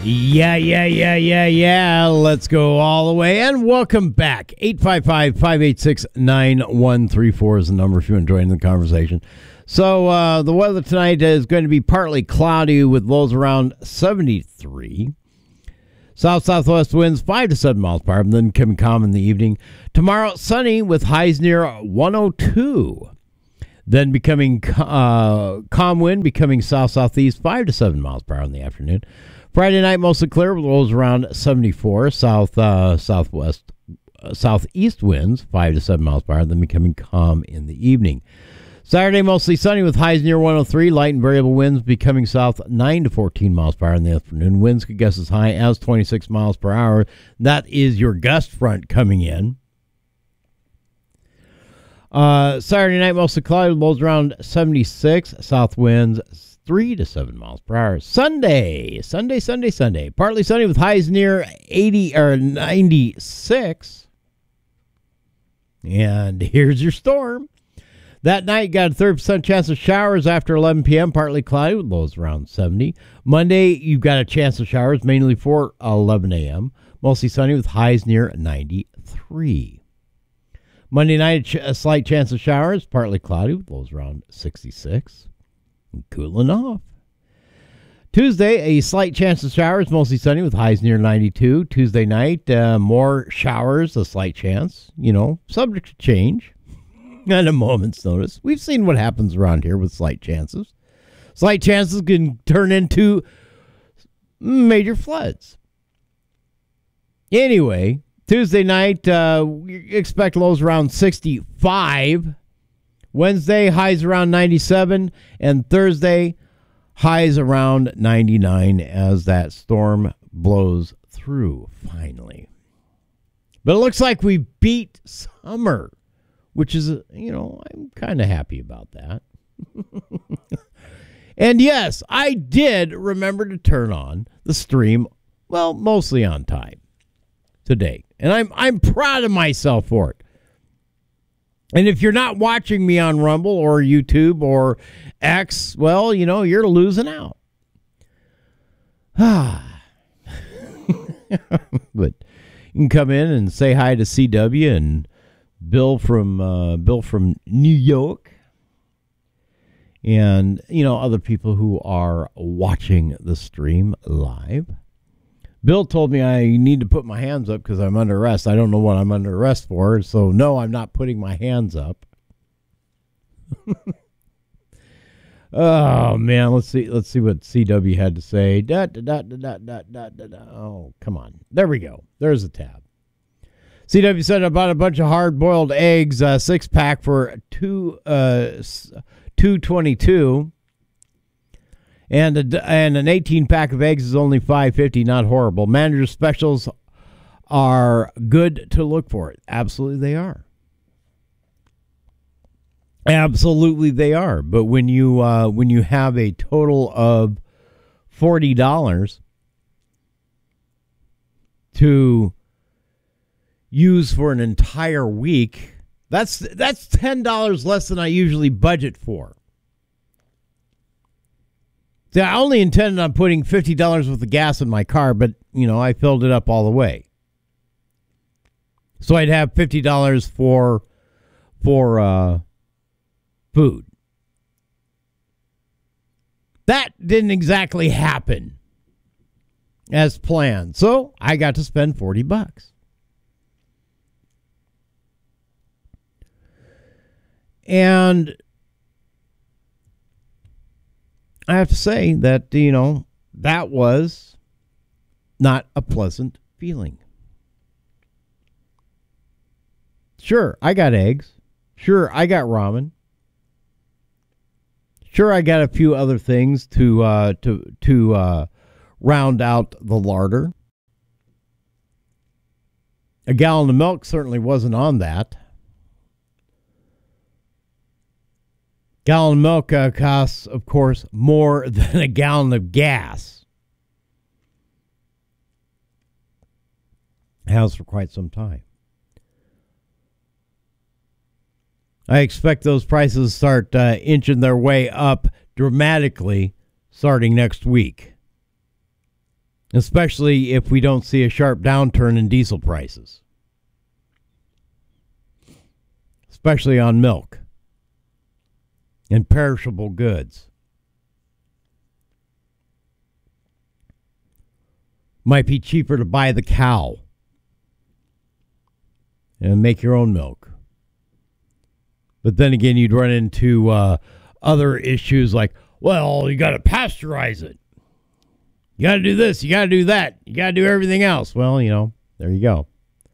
Yeah. Let's go all the way. And welcome back. 855-586-9134 is the number if you're enjoying the conversation. So the weather tonight is going to be partly cloudy with lows around 73. South-southwest winds 5 to 7 miles per hour, and then becoming calm in the evening. Tomorrow, sunny with highs near 102. Then becoming calm wind, becoming south-southeast 5 to 7 miles per hour in the afternoon. Friday night, mostly clear with lows around 74. Southeast winds 5 to 7 miles per hour, then becoming calm in the evening. Saturday, mostly sunny with highs near 103. Light and variable winds becoming south 9 to 14 miles per hour in the afternoon. Winds could gust as high as 26 miles per hour. That is your gust front coming in. Saturday night, mostly cloudy with lows around 76. South winds 3 to 7 miles per hour. Sunday. Partly sunny with highs near 80 or 96. And here's your storm. That night, got a 30% chance of showers after 11 p.m., partly cloudy with lows around 70. Monday, you've got a chance of showers, mainly for 11 a.m., mostly sunny with highs near 93. Monday night, a slight chance of showers, partly cloudy with lows around 66. And cooling off. Tuesday, a slight chance of showers, mostly sunny with highs near 92. Tuesday night, more showers, a slight chance, subject to change. At a moment's notice. We've seen what happens around here with slight chances. Slight chances can turn into major floods. Anyway, Tuesday night, we expect lows around 65. Wednesday, highs around 97. And Thursday, highs around 99 as that storm blows through finally. But it looks like we beat summer, which is, I'm kind of happy about that. And yes, I did remember to turn on the stream, well, mostly on time today. And I'm proud of myself for it. And if you're not watching me on Rumble or YouTube or X, well, you're losing out. But you can come in and say hi to CW and Bill from New York, and other people who are watching the stream live. Bill told me I need to put my hands up because I'm under arrest. I don't know what I'm under arrest for, so no, I'm not putting my hands up. Oh man, let's see what CW had to say. Oh, come on, there we go. There's a tab. CW said about a bunch of hard-boiled eggs, 6-pack for $2.22, and an 18-pack of eggs is only $5.50. Not horrible. Manager specials are good to look for. Absolutely, they are. Absolutely, they are. But when you have a total of $40 to use for an entire week, that's $10 less than I usually budget for. See, I only intended on putting $50 worth of gas in my car, but I filled it up all the way, so I'd have $50 for food. That didn't exactly happen as planned, so I got to spend $40. And I have to say that, that was not a pleasant feeling. Sure, I got eggs. Sure, I got ramen. Sure, I got a few other things to round out the larder. A gallon of milk certainly wasn't on that. Gallon of milk costs, of course, more than a gallon of gas. It has for quite some time. I expect those prices to start inching their way up dramatically starting next week. especially if we don't see a sharp downturn in diesel prices, especially on milk and perishable goods. Might be cheaper to buy the cow and make your own milk. But then again, you'd run into other issues like, well, you got to pasteurize it. You got to do this. You got to do that. You got to do everything else. Well, there you go.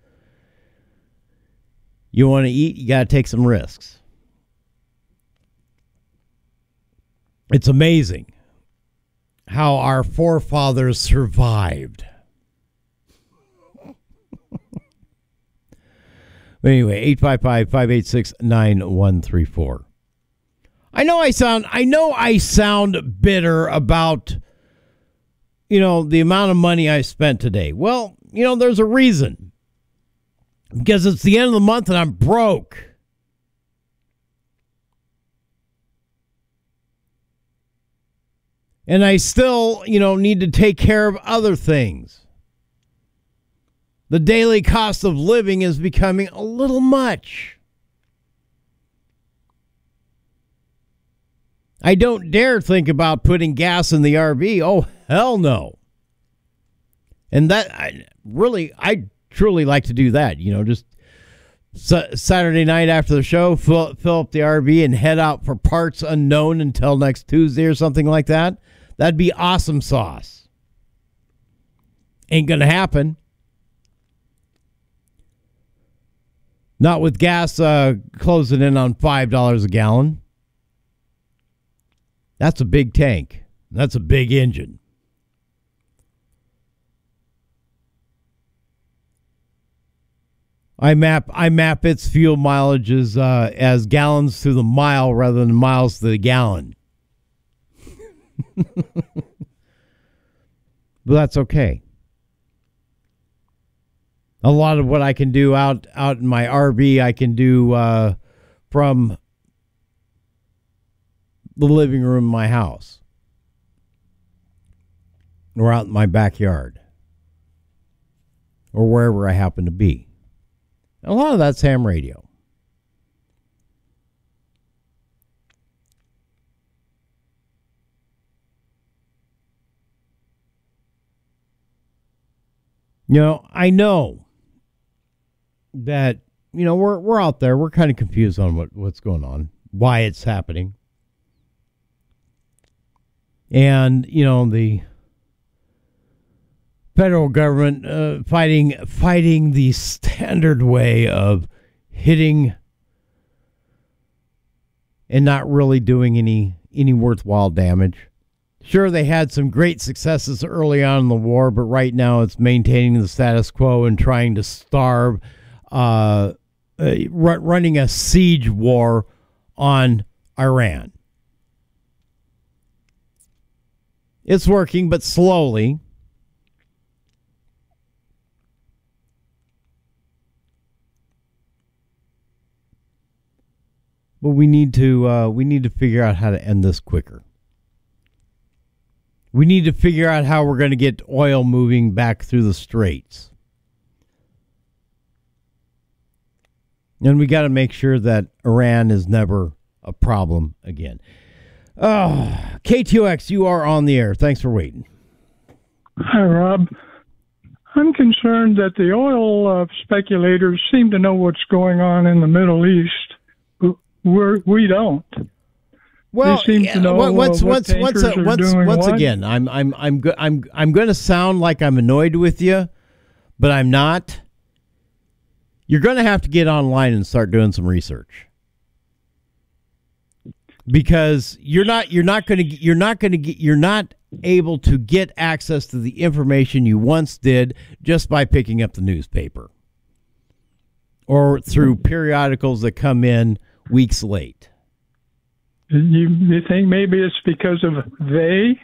You want to eat, you got to take some risks. It's amazing how our forefathers survived. Anyway, 855-586-9134. I know I sound bitter about, the amount of money I spent today. Well, there's a reason. Because it's the end of the month and I'm broke. And I still, need to take care of other things. The daily cost of living is becoming a little much. I don't dare think about putting gas in the RV. Oh, hell no. And I truly like to do that. Just Saturday night after the show, fill up the RV and head out for parts unknown until next Tuesday or something like that. That'd be awesome sauce. Ain't going to happen. Not with gas closing in on $5 a gallon. That's a big tank. That's a big engine. I map its fuel mileage as gallons to the mile rather than miles to the gallon. But that's okay. A lot of what I can do out in my RV, I can do from the living room of my house or out in my backyard or wherever I happen to be. A lot of that's ham radio. I know that, we're out there. We're kind of confused on what's going on, why it's happening. And, the federal government fighting the standard way of hitting and not really doing any worthwhile damage. Sure, they had some great successes early on in the war, but right now it's maintaining the status quo and trying to starve, running a siege war on Iran. It's working, but slowly. But we need to figure out how to end this quicker. We need to figure out how we're going to get oil moving back through the straits. And we got to make sure that Iran is never a problem again. KTOX, you are on the air. Thanks for waiting. Hi, Rob. I'm concerned that the oil speculators seem to know what's going on in the Middle East. We don't. Well, they seem to know once what? again, I'm going to sound like I'm annoyed with you, but I'm not. You're going to have to get online and start doing some research, because you're not able to get access to the information you once did just by picking up the newspaper or through periodicals that come in weeks late. You think maybe it's because of they?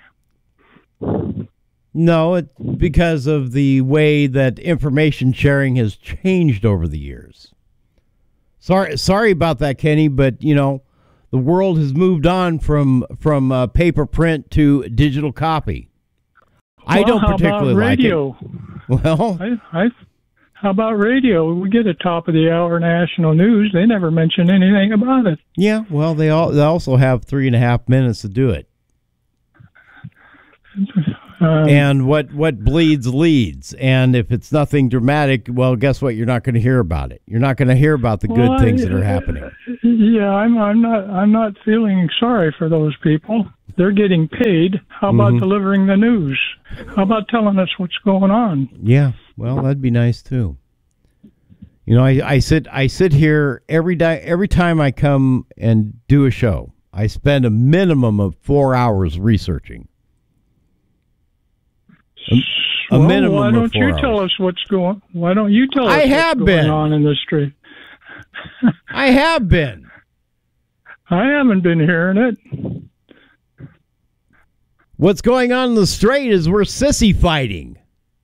No, it's because of the way that information sharing has changed over the years. Sorry about that, Kenny, but the world has moved on from paper print to digital copy. I don't how particularly about like it. radio? Well, How about radio? We get a top of the hour national news. They never mention anything about it. yeah, well, they also have 3.5 minutes to do it. And what bleeds leads. And if it's nothing dramatic, well, guess what? You're not going to hear about it. You're not going to hear about the good things that are happening. Yeah, I'm not feeling sorry for those people. They're getting paid. How about delivering the news? How about telling us what's going on? Yeah, well, that'd be nice too. You know, I sit here every time I come and do a show. I spend a minimum of 4 hours researching. A minimum why of don't 4 you hours. tell us what's going? Why don't you tell us what's going on in the street? I have been. I haven't been hearing it. What's going on in the strait is we're sissy fighting.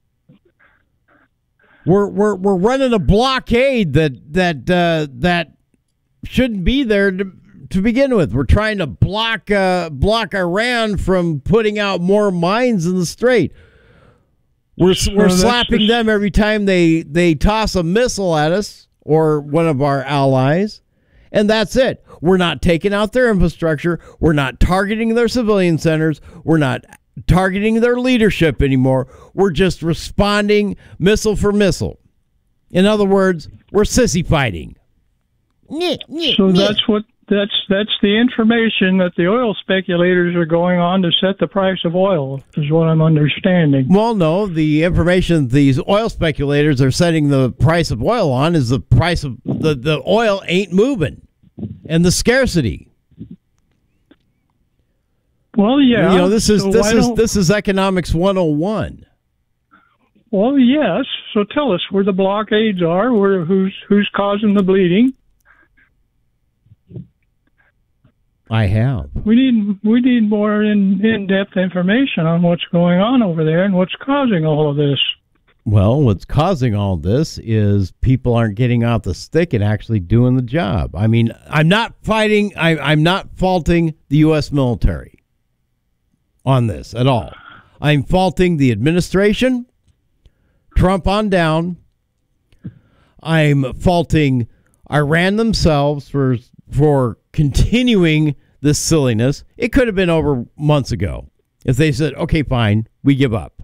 We're running a blockade that shouldn't be there to begin with. We're trying to block Iran from putting out more mines in the strait. We're slapping them every time they toss a missile at us or one of our allies, and that's it. We're not taking out their infrastructure. We're not targeting their civilian centers. We're not targeting their leadership anymore. We're just responding missile for missile. In other words, we're sissy fighting. So that's the information that the oil speculators are going on to set the price of oil, is what I'm understanding. Well, no, the information these oil speculators are setting the price of oil on is the price of the oil ain't moving, and the scarcity. Well, yeah. You know, this is economics 101. Well, yes. So tell us where the blockades are, who's causing the bleeding. I have. We need more in-depth information on what's going on over there and what's causing all of this. Well, what's causing all this is people aren't getting out the stick and actually doing the job. I mean, I'm not faulting the U.S. military on this at all. I'm faulting the administration, Trump on down. I'm faulting Iran themselves for continuing this silliness. It could have been over months ago if they said, okay, fine, we give up.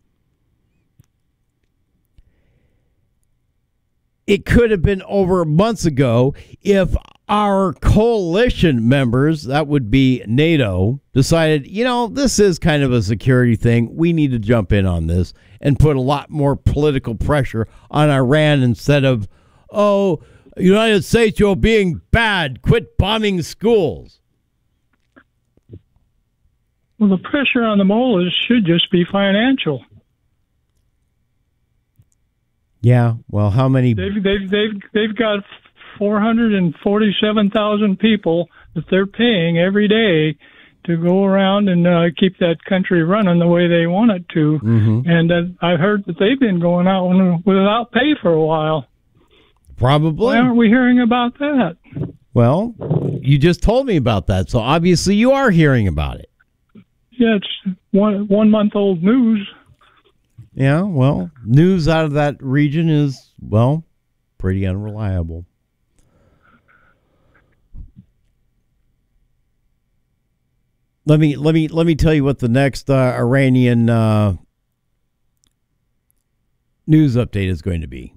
It could have been over months ago if our coalition members, that would be NATO, decided, you know, this is kind of a security thing. We need to jump in on this and put a lot more political pressure on Iran instead of, oh, United States, you're being bad. Quit bombing schools. Well, the pressure on the mullahs should just be financial. Yeah, well, how many? They've got 447,000 people that they're paying every day to go around and keep that country running the way they want it to. Mm-hmm. And I've heard that they've been going out without pay for a while. Probably. Why aren't we hearing about that? Well, you just told me about that, so obviously you are hearing about it. Yeah, it's one month old news. Yeah, well, news out of that region is, well, pretty unreliable. Let me tell you what the next Iranian news update is going to be.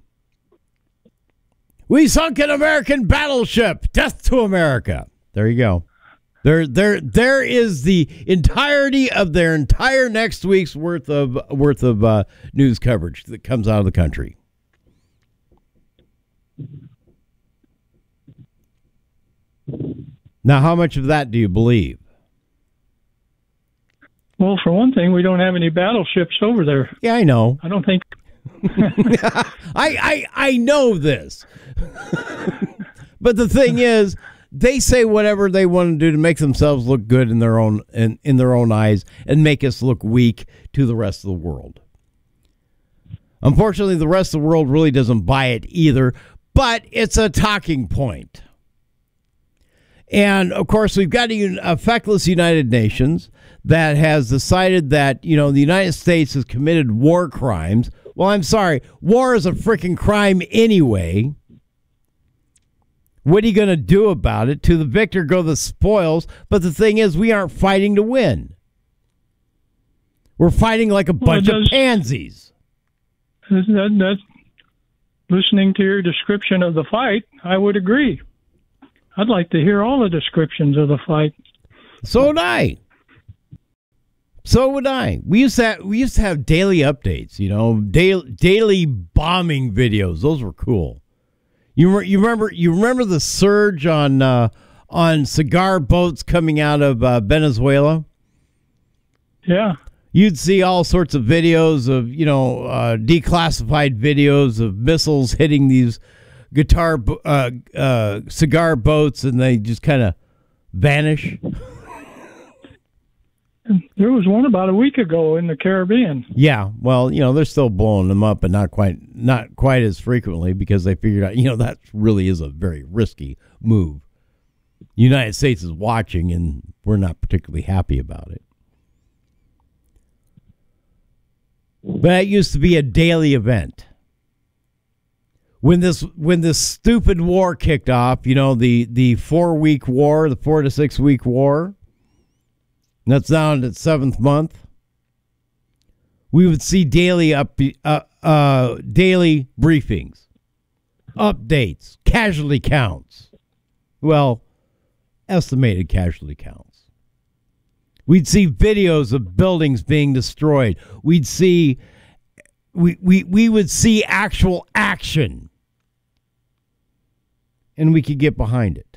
We sunk an American battleship. Death to America. There you go. There is the entirety of their entire next week's worth of news coverage that comes out of the country. Now, how much of that do you believe? Well, for one thing, we don't have any battleships over there. Yeah, I know. I don't think. I know this. But the thing is, they say whatever they want to do to make themselves look good in their own eyes and make us look weak to the rest of the world. Unfortunately, the rest of the world really doesn't buy it either, but it's a talking point. And, of course, we've got a feckless United Nations that has decided that, the United States has committed war crimes. Well, I'm sorry. War is a freaking crime anyway. What are you going to do about it? To the victor go the spoils. But the thing is, we aren't fighting to win. We're fighting like a bunch of pansies. That's listening to your description of the fight, I would agree. I'd like to hear all the descriptions of the fight. So would I. We used to have daily updates, daily bombing videos. Those were cool. You remember the surge on cigar boats coming out of Venezuela? Yeah. You'd see all sorts of videos of, declassified videos of missiles hitting these cigar boats, and they just kind of vanish. There was one about a week ago in the Caribbean. Yeah, well, they're still blowing them up, but not quite as frequently, because they figured out, that really is a very risky move. The United States is watching, and we're not particularly happy about it. But that used to be a daily event. When this stupid war kicked off, the 4-week war, the 4 to 6 week war, that's now in its 7th month, we would see daily briefings, updates, casualty counts. Well, estimated casualty counts. We'd see videos of buildings being destroyed. We would see actual action. And we could get behind it.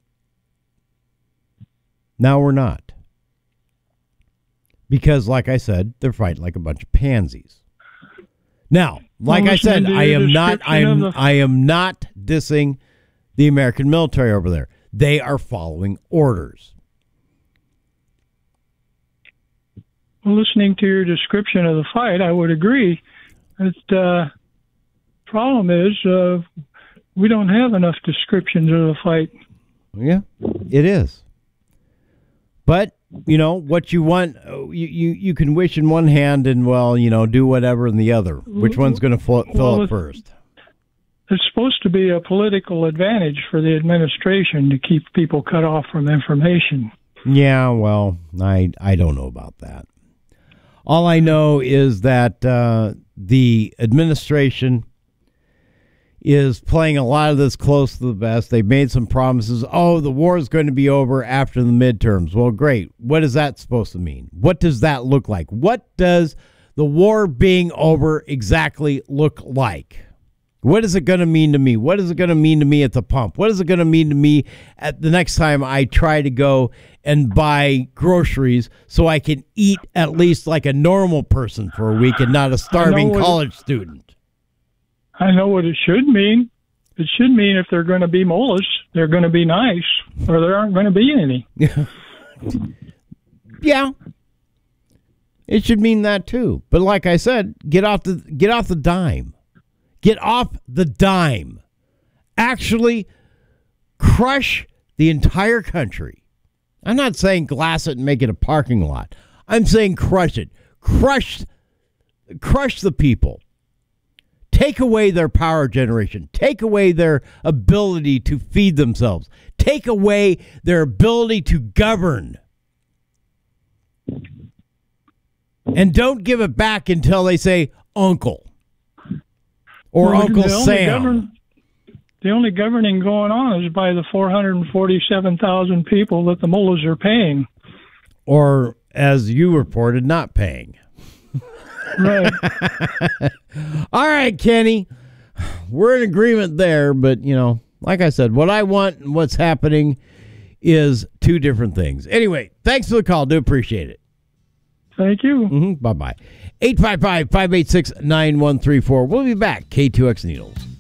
Now we're not. Because, like I said, they're fighting like a bunch of pansies. Now, like I said, I am not dissing the American military over there. They are following orders. Well, listening to your description of the fight, I would agree. The problem is we don't have enough descriptions of the fight. Yeah, it is. But, what you want, you can wish in one hand and, do whatever in the other. Which one's going to fill it first? It's supposed to be a political advantage for the administration to keep people cut off from information. Yeah, well, I don't know about that. All I know is that the administration is playing a lot of this close to the vest. They've made some promises. Oh, the war is going to be over after the midterms. Well, great. What is that supposed to mean? What does that look like? What does the war being over exactly look like? What is it going to mean to me? What is it going to mean to me at the pump? What is it going to mean to me at the next time I try to go and buy groceries so I can eat at least like a normal person for a week and not a starving college student? I know what it should mean. It should mean if they're going to be mullahs, they're going to be nice, or there aren't going to be any. Yeah. It should mean that too. But like I said, get off the dime. Get off the dime. Actually crush the entire country. I'm not saying glass it and make it a parking lot. I'm saying crush it. Crush the people. Take away their power generation. Take away their ability to feed themselves. Take away their ability to govern. And don't give it back until they say uncle. Or Uncle Sam. The only governing going on is by the 447,000 people that the mullahs are paying. Or, as you reported, not paying. Right. All right, Kenny. We're in agreement there, but, like I said, what I want and what's happening is two different things. Anyway, thanks for the call. Do appreciate it. Thank you. Bye-bye. 855-586-9134. We'll be back. K2X Needles.